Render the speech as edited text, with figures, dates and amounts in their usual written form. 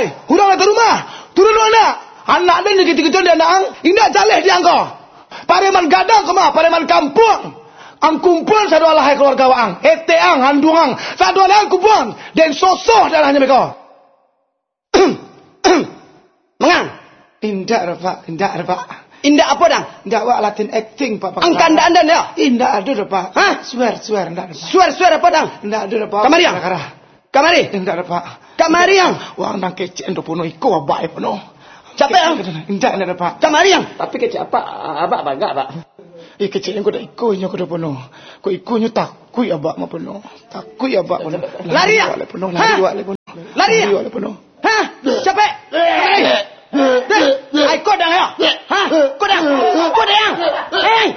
Oi, hurang datang rumah. Turun anak. Anak dan ketika dia anak, indah jaleh dia engkau. Pareman gadang kemah, pareman kampung. Ang kumpul satu alahai keluarga ang. Eteang, handungang. Satu alahai kumpul. Dan sosoh darahnya mereka. Mengang. Indah Pak. Indah apa dang? Indah wak Latin acting Pak. Angkan anda ya? Indah ada Pak. Hah? Swear indah ada Pak. Swear apa dang? Indah ada Pak. Kamari yang? Kamari? Indah ada Pak. Kamari yang? Wang nang kece endo puno iko abak puno. Capek yang? Indah ada Pak. Kamari yang? Tapi kecil apa? Abak bangga, Pak. Kecil yang kuda iko nya kuda puno. Ko iko nya takui abak ma puno. Takui abak puno. Lari ya? Lari ya? Hah? Capek? Kamari? Aiko dang ya? Hah?